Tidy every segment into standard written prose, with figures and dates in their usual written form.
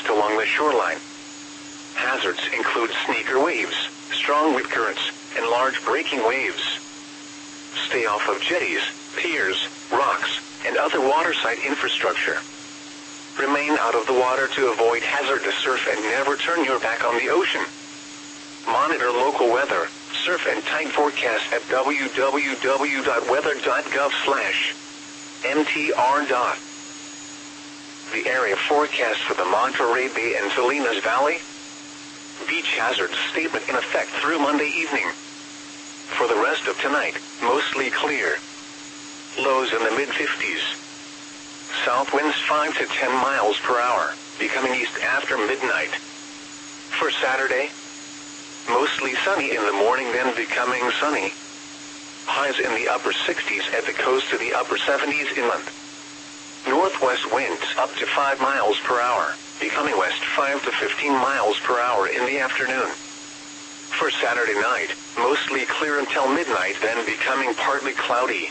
forecast along the shoreline. Hazards include sneaker waves, strong wind currents, and large breaking waves. Stay off of jetties, piers, rocks, and other waterside infrastructure. Remain out of the water to avoid hazardous surf and never turn your back on the ocean. Monitor local weather, surf and tide forecast at www.weather.gov/mtr. The area forecast for the Monterey Bay and Salinas Valley. Beach hazards statement in effect through Monday evening. For the rest of tonight, mostly clear. Lows in the mid-50s. South winds 5 to 10 miles per hour, becoming east after midnight. For Saturday, mostly sunny in the morning, then becoming sunny. Highs in the upper 60s at the coast to the upper 70s inland. Northwest winds up to 5 miles per hour, becoming west 5 to 15 miles per hour in the afternoon. For Saturday night, mostly clear until midnight, then becoming partly cloudy.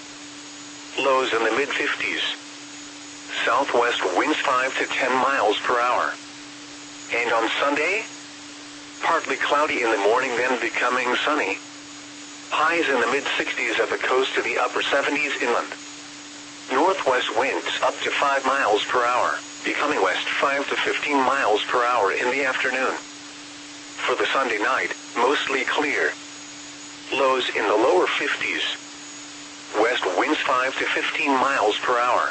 Lows in the mid-50s. Southwest winds 5 to 10 miles per hour. And on Sunday, partly cloudy in the morning, then becoming sunny. Highs in the mid-60s at the coast to the upper 70s inland. Northwest winds up to 5 miles per hour, becoming west 5 to 15 miles per hour in the afternoon. For the Sunday night, mostly clear. Lows in the lower 50s. West winds 5 to 15 miles per hour.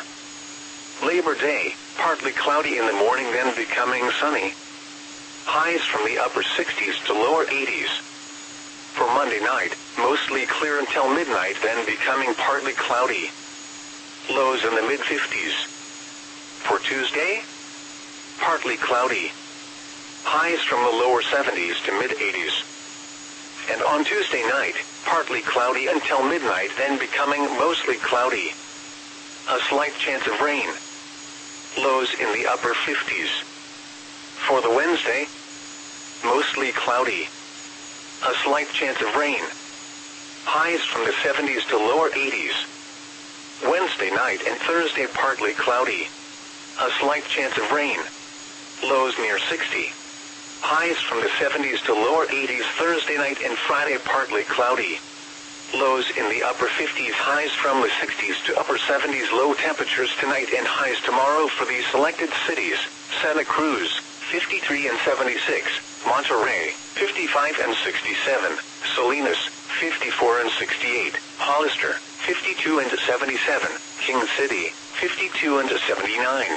Labor Day, partly cloudy in the morning, then becoming sunny. Highs from the upper 60s to lower 80s. For Monday night, mostly clear until midnight, then becoming partly cloudy. Lows in the mid-50s. For Tuesday, partly cloudy. Highs from the lower 70s to mid-80s. And on Tuesday night, partly cloudy until midnight, then becoming mostly cloudy. A slight chance of rain. Lows in the upper 50s. For the Wednesday, mostly cloudy. A slight chance of rain. Highs from the 70s to lower 80s. Wednesday night and Thursday partly cloudy. A slight chance of rain. Lows near 60. Highs from the 70s to lower 80s Thursday night and Friday partly cloudy. Lows in the upper 50s, highs from the 60s to upper 70s. Low temperatures tonight and highs tomorrow for these selected cities: Santa Cruz, 53 and 76, Monterey, 55 and 67, Salinas, 54 and 68, Hollister, 52 and 77, King City, 52 and 79.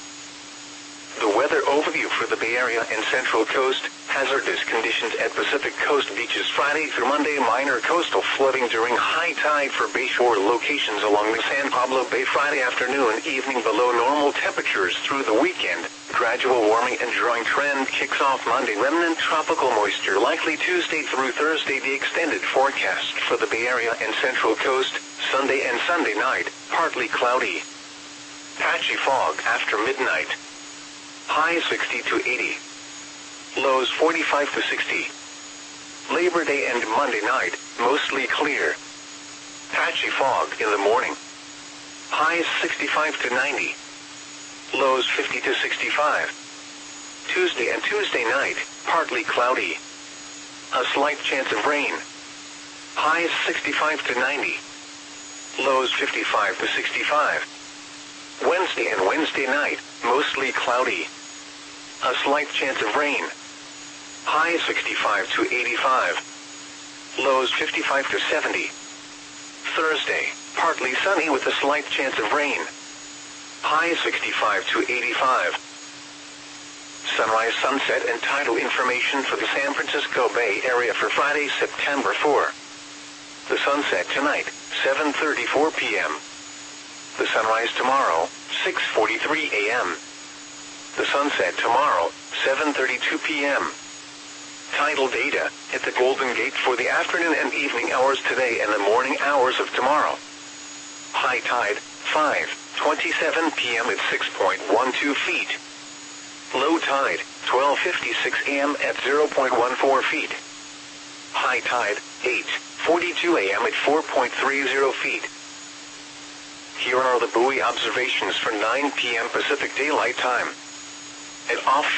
The weather overview for the Bay Area and Central Coast. Hazardous conditions at Pacific Coast beaches Friday through Monday. Minor coastal flooding during high tide for bayshore locations along the San Pablo Bay. Friday afternoon and evening below normal temperatures through the weekend. Gradual warming and drying trend kicks off Monday. Remnant tropical moisture likely Tuesday through Thursday. The extended forecast for the Bay Area and Central Coast. Sunday and Sunday night, partly cloudy. Patchy fog after midnight. Highs 60 to 80. Lows 45 to 60. Labor Day and Monday night, mostly clear. Patchy fog in the morning. Highs 65 to 90. Lows 50 to 65. Tuesday and Tuesday night, partly cloudy. A slight chance of rain. Highs 65 to 90. Lows 55 to 65. Wednesday and Wednesday night, mostly cloudy. A slight chance of rain. Highs 65 to 85. Lows 55 to 70. Thursday, partly sunny with a slight chance of rain. Highs 65 to 85. Sunrise, sunset, and tidal information for the San Francisco Bay Area for Friday, September 4. The sunset tonight, 7:34 p.m. The sunrise tomorrow, 6:43 a.m. The sunset tomorrow, 7:32 p.m. Tidal data at the Golden Gate for the afternoon and evening hours today and the morning hours of tomorrow. High tide, 5:27 p.m. at 6.12 feet. Low tide, 12:56 a.m. at 0.14 feet. High tide, 8:42 a.m. at 4.30 feet. Here are the buoy observations for 9 p.m. Pacific Daylight Time. At off